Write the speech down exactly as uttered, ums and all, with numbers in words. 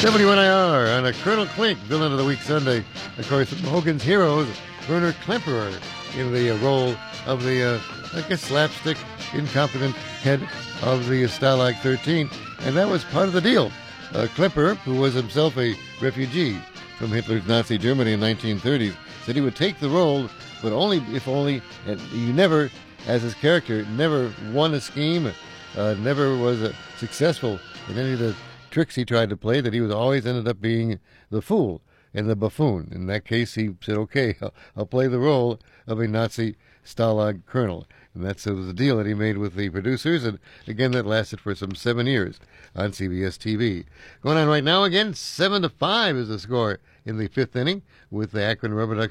W N I R on a Colonel Klink, villain of the week Sunday. Of course, Hogan's Heroes, Werner Klemperer in the uh, role of the, uh, I guess, slapstick, incompetent head of the Stalag thirteen. And that was part of the deal. Uh, Klemperer, who was himself a refugee from Hitler's Nazi Germany in the nineteen thirties, said he would take the role, but only if only, and he never, as his character, never won a scheme, uh, never was uh, successful in any of the tricks he tried to play, that he was always ended up being the fool and the buffoon. In that case, he said, okay, I'll, I'll play the role of a Nazi Stalag colonel. And that's uh, the deal that he made with the producers. And again, that lasted for some seven years on C B S T V. Going on right now again, seven to five is the score in the fifth inning with the Akron Rubber Ducks